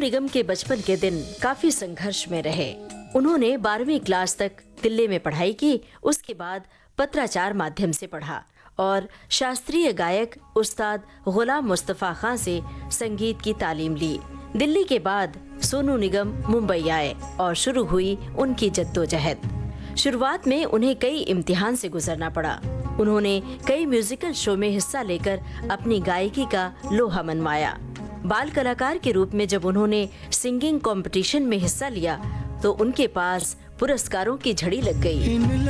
निगम के बचपन के दिन काफी संघर्ष में रहे। उन्होंने 12वीं क्लास तक दिल्ली में पढ़ाई की, उसके बाद पत्राचार माध्यम से पढ़ा और शास्त्रीय गायक उस्ताद गुलाम मुस्तफा खां से संगीत की तालीम ली। दिल्ली के बाद सोनू निगम मुंबई आए और शुरू हुई उनकी जद्दोजहद। शुरुआत में उन्हें कई इम्तिहान से गुजरना पड़ा। उन्होंने कई म्यूजिकल शो में हिस्सा लेकर अपनी गायकी का लोहा मनवाया। बाल कलाकार के रूप में जब उन्होंने सिंगिंग कंपटीशन में हिस्सा लिया तो उनके पास पुरस्कारों की झड़ी लग गई।